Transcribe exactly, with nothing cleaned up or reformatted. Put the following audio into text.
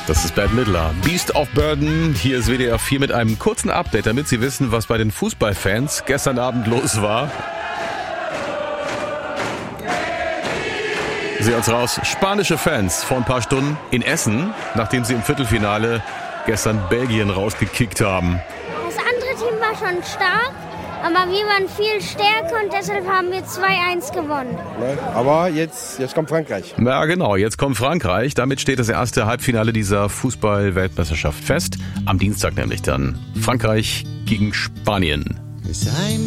Das ist Bette Midler. Beast of Burden. Hier ist W D R vier mit einem kurzen Update, damit Sie wissen, was bei den Fußballfans gestern Abend los war. Sie uns raus. Spanische Fans vor ein paar Stunden in Essen, nachdem sie im Viertelfinale gestern Belgien rausgekickt haben. Das andere Team war schon stark, aber wir waren viel stärker und deshalb haben wir zwei eins gewonnen. Aber jetzt, jetzt kommt Frankreich. Ja, genau. Jetzt kommt Frankreich. Damit steht das erste Halbfinale dieser Fußball-Weltmeisterschaft fest. Am Dienstag nämlich dann Frankreich gegen Spanien.